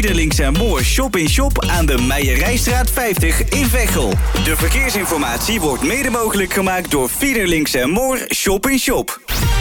Fiederlinks en Moor Shop-in-Shop aan de Meijerijstraat 50 in Veghel. De verkeersinformatie wordt mede mogelijk gemaakt door Fiederlinks en Moor Shop-in-Shop.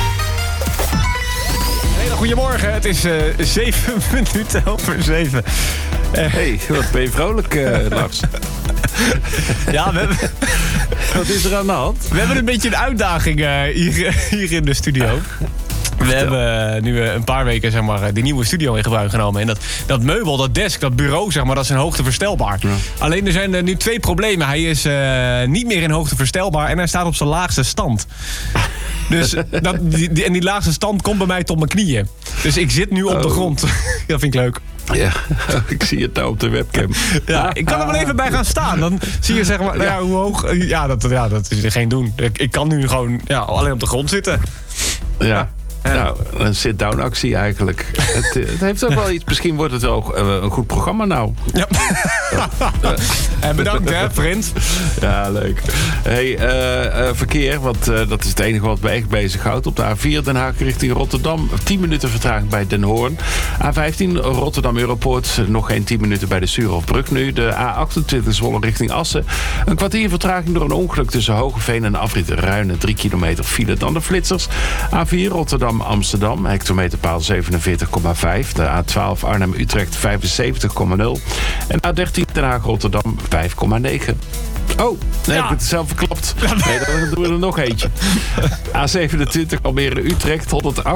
Goedemorgen, het is 7 minuten over 7. Hey, wat ben je vrolijk, Lars? Ja, wat is er aan de hand? We hebben een beetje een uitdaging hier in de studio. We hebben nu een paar weken zeg maar, de nieuwe studio in gebruik genomen. En dat meubel, dat desk, dat bureau, zeg maar, dat is in hoogte verstelbaar. Ja. Alleen er zijn nu 2 problemen. Hij is niet meer in hoogte verstelbaar en hij staat op zijn laagste stand. Dus die laagste stand komt bij mij tot mijn knieën. Dus ik zit nu op de grond. Dat vind ik leuk. Ja, ik zie het nou op de webcam. Ja, ik kan er wel even bij gaan staan. Dan zie je zeg maar, nou ja, hoe hoog... Ja, dat is geen doen. Ik kan nu gewoon alleen op de grond zitten. Ja. Nou, een sit-down actie eigenlijk. Het heeft ook wel iets. Misschien wordt het wel een goed programma nou. Ja. En bedankt hè, vriend. Ja, leuk. Hey, verkeer, want dat is het enige wat me echt bezighoudt. Op de A4 Den Haag richting Rotterdam. 10 minuten vertraging bij Den Hoorn. A15 Rotterdam Europoort. Nog geen 10 minuten bij de Suurhofbrug nu. De A28 Zwolle richting Assen. Een kwartier vertraging door een ongeluk tussen Hogeveen en Afrit Ruinen. 3 kilometer file dan de flitsers. A4 Rotterdam Amsterdam, hectometerpaal 47,5. De A12 Arnhem-Utrecht 75,0. En A13 Den Haag-Rotterdam 5,9. Oh, nee, heb ik het zelf verklapt. Nee, dan doen we er nog eentje. A27 Almere-Utrecht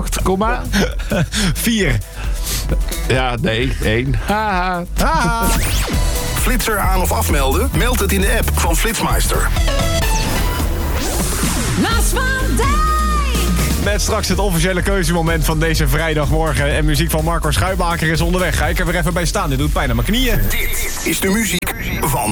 108,4. Ja, nee, 1. Haha. Haha. Flitser aan of afmelden? Meld het in de app van Flitsmeister. Lars van Dijk! Met straks het officiële keuzemoment van deze vrijdagmorgen. En muziek van Marco Schuimaker is onderweg. Ga ik er weer even bij staan. Dit doet pijn aan mijn knieën. Dit is de muziek van